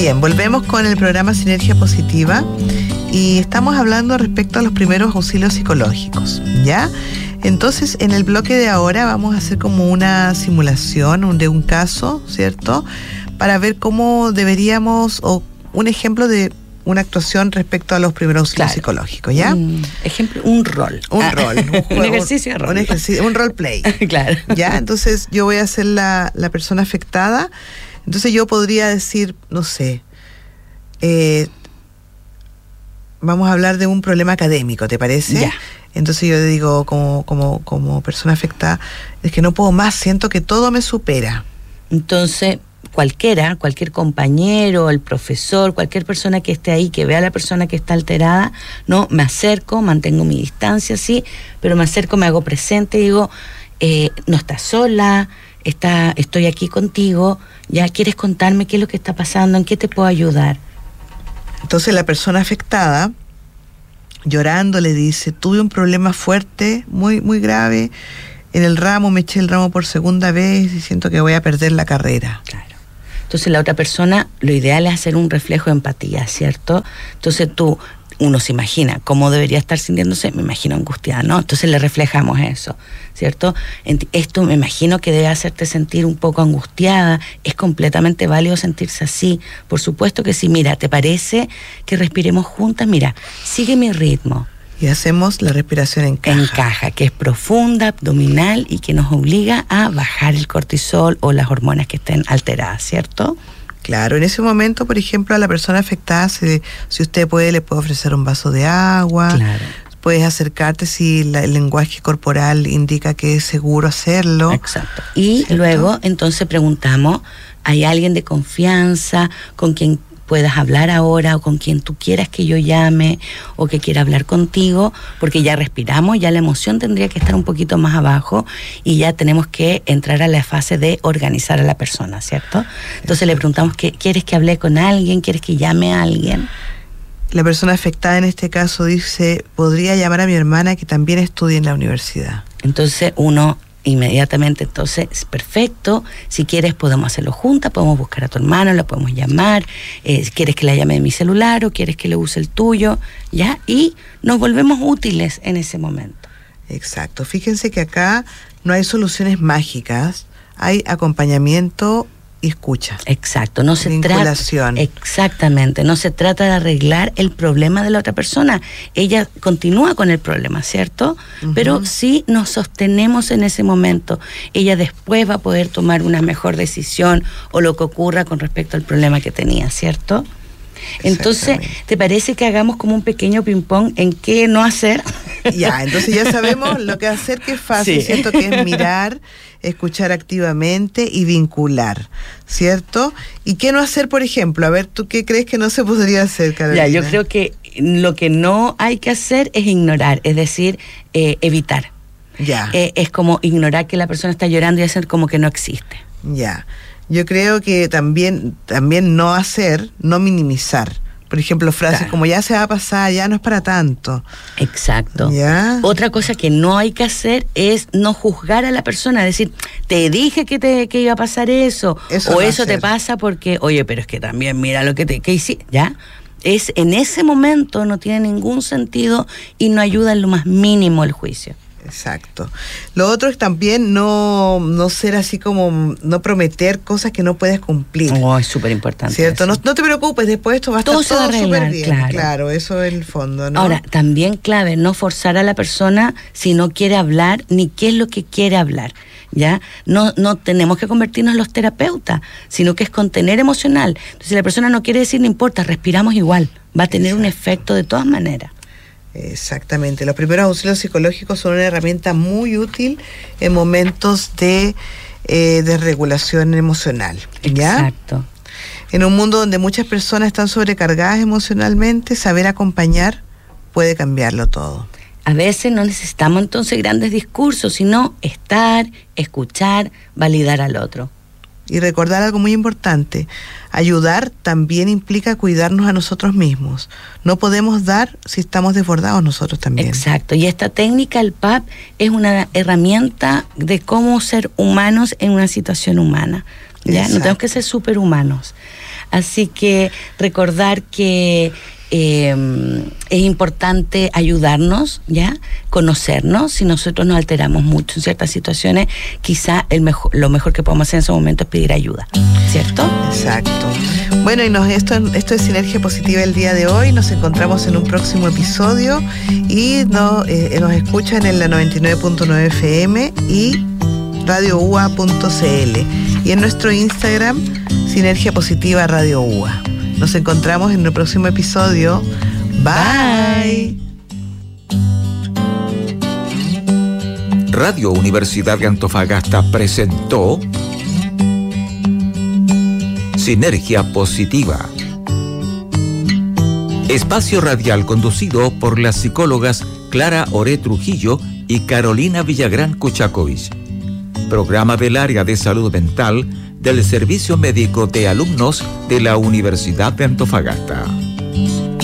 Bien, volvemos con el programa Sinergia Positiva y estamos hablando respecto a los primeros auxilios psicológicos, ¿ya? Entonces, en el bloque de ahora vamos a hacer como una simulación de un caso, ¿cierto? Para ver cómo deberíamos, o un ejemplo de una actuación respecto a los primeros auxilios psicológicos, ¿ya? Ejemplo, un rol. Un rol. Un ejercicio de rol. Un role play. Claro. ¿Ya? Entonces, yo voy a ser la persona afectada. Entonces, yo podría decir, no sé, vamos a hablar de un problema académico, ¿te parece? Ya. Entonces yo digo, como persona afectada, es que no puedo más, siento que todo me supera. Entonces, cualquier compañero, el profesor, cualquier persona que esté ahí, que vea a la persona que está alterada, no, me acerco, mantengo mi distancia, sí, pero me acerco, me hago presente y digo, no estás sola, estoy aquí contigo, ya quieres contarme qué es lo que está pasando, en qué te puedo ayudar. Entonces la persona afectada, llorando, le dice, tuve un problema fuerte, muy, muy grave, en el ramo, me eché el ramo por segunda vez y siento que voy a perder la carrera. Claro. Entonces la otra persona, lo ideal es hacer un reflejo de empatía, ¿cierto? Entonces uno se imagina cómo debería estar sintiéndose, me imagino angustiada, ¿no? Entonces le reflejamos eso, ¿cierto? Esto me imagino que debe hacerte sentir un poco angustiada, es completamente válido sentirse así, por supuesto que sí, mira, ¿te parece que respiremos juntas? Mira, sigue mi ritmo. Y hacemos la respiración en caja. En caja, que es profunda, abdominal y que nos obliga a bajar el cortisol o las hormonas que estén alteradas, ¿cierto? Claro, en ese momento, por ejemplo, a la persona afectada, si usted puede, le puede ofrecer un vaso de agua. Claro. Puedes acercarte si el lenguaje corporal indica que es seguro hacerlo. Exacto. Y ¿cierto? Luego, entonces preguntamos, ¿hay alguien de confianza con quien puedas hablar ahora o con quien tú quieras que yo llame o que quiera hablar contigo? Porque ya respiramos, ya la emoción tendría que estar un poquito más abajo y ya tenemos que entrar a la fase de organizar a la persona, ¿cierto? Entonces le preguntamos, ¿quieres que hable con alguien? ¿Quieres que llame a alguien? La persona afectada en este caso dice, podría llamar a mi hermana que también estudia en la universidad. Entonces uno inmediatamente, entonces, perfecto, si quieres podemos hacerlo juntas, podemos buscar a tu hermano, la podemos llamar, quieres que la llame de mi celular o quieres que le use el tuyo, ¿ya? Y nos volvemos útiles en ese momento. Exacto, fíjense que acá no hay soluciones mágicas, hay acompañamiento y escucha. Exacto, no se vinculación. Exactamente, no se trata de arreglar el problema de la otra persona. Ella continúa con el problema, ¿cierto? Uh-huh. Pero sí nos sostenemos en ese momento. Ella después va a poder tomar una mejor decisión o lo que ocurra con respecto al problema que tenía, ¿cierto? Entonces, ¿te parece que hagamos como un pequeño ping-pong en qué no hacer? Ya, entonces ya sabemos lo que hacer, que es fácil, sí. ¿Cierto? Que es mirar, escuchar activamente y vincular, ¿cierto? ¿Y qué no hacer, por ejemplo? A ver, ¿tú qué crees que no se podría hacer, Carolina? Ya, yo creo que lo que no hay que hacer es ignorar, es decir, evitar. Ya. Es como ignorar que la persona está llorando y hacer como que no existe. Ya. Yo creo que también no hacer, no minimizar. Por ejemplo, frases claro. Como ya se va a pasar, ya no es para tanto. Exacto. ¿Ya? Otra cosa que no hay que hacer es no juzgar a la persona, decir, te dije que iba a pasar eso o no eso te pasa porque, oye, pero es que también mira lo que hiciste, ¿ya? En ese momento no tiene ningún sentido y no ayuda en lo más mínimo el juicio. Exacto. Lo otro es también no ser así como, no prometer cosas que no puedes cumplir. Oh, es súper importante. ¿Cierto? No te preocupes, después esto va a estar todo súper bien. Claro, eso es el fondo, ¿no? Ahora, también clave, no forzar a la persona si no quiere hablar, ni qué es lo que quiere hablar, ¿ya? No tenemos que convertirnos en los terapeutas, sino que es contener emocional. Entonces, si la persona no quiere decir, no importa, respiramos igual. Va a tener un efecto de todas maneras. Exactamente. Los primeros auxilios psicológicos son una herramienta muy útil en momentos de desregulación emocional. ¿Ya? Exacto. En un mundo donde muchas personas están sobrecargadas emocionalmente, saber acompañar puede cambiarlo todo. A veces no necesitamos entonces grandes discursos, sino estar, escuchar, validar al otro. Y recordar algo muy importante, ayudar también implica cuidarnos a nosotros mismos. No podemos dar si estamos desbordados nosotros también. Exacto, y esta técnica, el PAP, es una herramienta de cómo ser humanos en una situación humana. ¿Ya? No tenemos que ser superhumanos. Así que recordar que es importante ayudarnos, ¿ya? Conocernos. Si nosotros nos alteramos mucho en ciertas situaciones, quizá lo mejor que podemos hacer en ese momento es pedir ayuda, ¿cierto? Exacto. Bueno, y esto es Sinergia Positiva el día de hoy. Nos encontramos en un próximo episodio y nos escuchan en la 99.9 FM y radioua.cl y en nuestro Instagram Sinergia Positiva Radio UA. Nos encontramos en el próximo episodio. Bye. Radio Universidad de Antofagasta presentó Sinergia Positiva. Espacio radial conducido por las psicólogas Clara Oré Trujillo y Carolina Villagrán Kuchakovich. Programa del área de salud mental del Servicio Médico de Alumnos de la Universidad de Antofagasta.